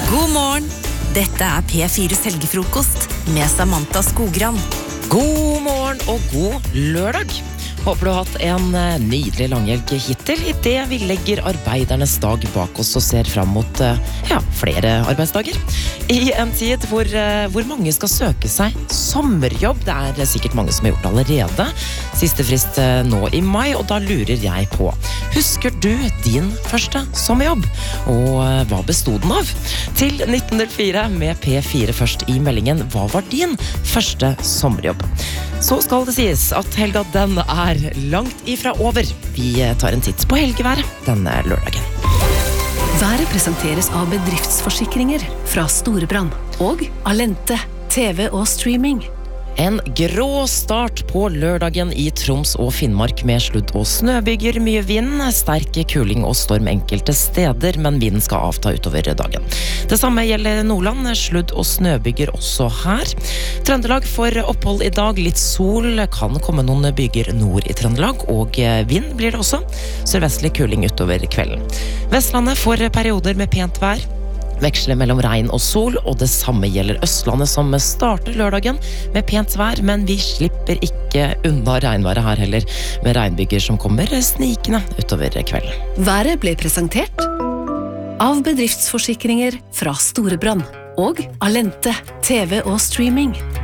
God morgen! Dette P4 Helgefrokost med Samantha Skogran. God morgen og god lørdag. Håper du har hatt en nydelig langhelg hittil I det vi legger arbeidernes dag bak oss og ser frem mot flere arbeidsdager. I en tid hvor mange skal søke seg sommerjobb. Det sikkert mange som har gjort det allerede. Siste frist nå I mai, og da lurer jeg på, husker du din første sommerjobb? Og hva bestod den av? Til 1904 med P4 først I meldingen, hva var din første sommerjobb? Så skal det sies at helga den langt ifra over. Vi tar en titt på helgeværet denne lørdagen. Været presenteres av bedriftsforsikringer fra Storebrand og Alente, TV og streaming. En grå start på lørdagen I Troms og Finnmark med sludd- og snøbyger, mye vind, sterk kuling og storm enkelte steder, men vinden skal avta utover dagen. Det samme gjelder Nordland, sludd- og snøbyger også her. Trøndelag får opphold I dag, litt sol, kan komme noen byger nord I Trøndelag, og vind blir det også. Sørvestlig kuling utover kvelden. Vestlandet får perioder med pent vær. Veksler mellom regn og sol, og det samme gjelder Østlandet som starter lørdagen med pent vær, men vi slipper ikke unna regnværet her heller, med regnbyger som kommer snikende utover kvelden. Været ble presentert av bedriftsforsikringer fra Storebrand og Alente, TV og streaming.